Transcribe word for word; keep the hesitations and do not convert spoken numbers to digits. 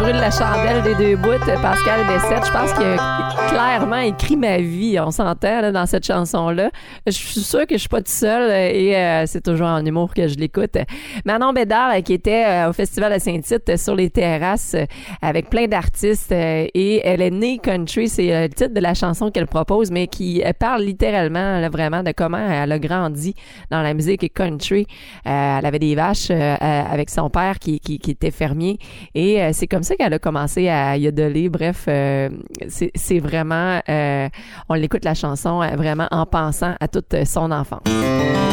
brûle la chandelle des deux bouts, Pascal Bessette. Je pense qu'il a clairement écrit ma vie. On s'entend là, dans cette chanson-là. Je suis sûre que je suis pas toute seule et euh, c'est toujours en humour que je l'écoute. Manon Bédard, qui était euh, au Festival de Saint-Tite sur les terrasses euh, avec plein d'artistes euh, et elle est née country. C'est euh, le titre de la chanson qu'elle propose, mais qui euh, parle littéralement là, vraiment de comment elle a grandi dans la musique country. Euh, elle avait des vaches euh, avec son père qui, qui, qui était fermier et euh, c'est comme ça qu'elle a commencé à yodeler. Bref, euh, c'est, c'est vraiment... Euh, on l'écoute la chanson euh, vraiment en pensant à toute son enfance.